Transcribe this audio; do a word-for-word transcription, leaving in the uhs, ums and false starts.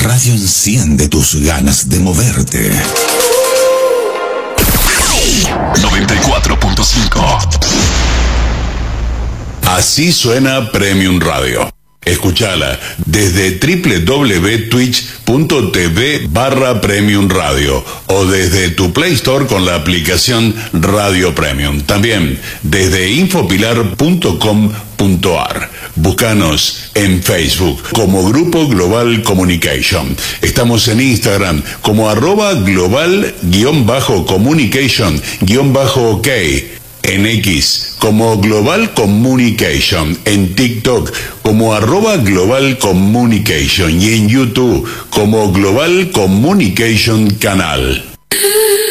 radio enciende tus ganas de moverte. noventa y cuatro punto cinco. Así suena Premium Radio. Escuchala desde www.twitch.tv barra Premium Radio o desde tu Play Store con la aplicación Radio Premium. También desde infopilar punto com punto ar. Búscanos en Facebook como Grupo Global Communication. Estamos en Instagram como arroba global guión bajo communication guión bajo ok. En X como Global Communication, en TikTok como arroba Global Communication y en YouTube como Global Communication Canal.